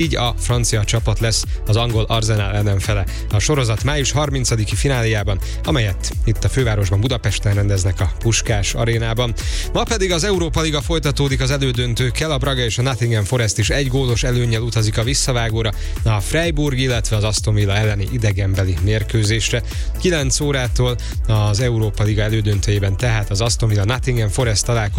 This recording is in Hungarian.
így a francia csapat lesz az angol Arsenal ellenfele a sorozat május 30-i fináléjában, amelyet itt a fővárosban, Budapesten rendeznek a Puskás arénában. Ma pedig az Európa Liga folytatódik az elődöntőkkel, a Braga és a Nottingham Forest is egy gólos előnnyel utazik a visszavágóra, a Freiburg, illetve az Aston Villa elleni idegenbeli mérkőzésre. 9 órától az Európa Liga elődöntőjében tehát az Aston Villa Nottingham Forest találkozik